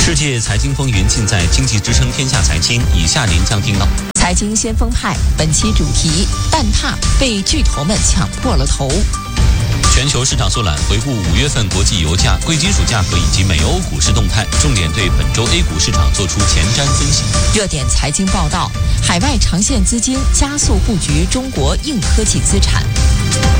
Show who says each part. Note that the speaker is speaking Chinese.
Speaker 1: 世界财经风云尽在经济之声天下财经，以下您将听到：
Speaker 2: 财经先锋派本期主题：蛋挞被巨头们抢破了头。
Speaker 1: 全球市场速览回顾5月份国际油价、贵金属价格以及美欧股市动态，重点对本周 A 股市场做出前瞻分析。
Speaker 2: 热点财经报道：海外长线资金加速布局中国硬科技资产。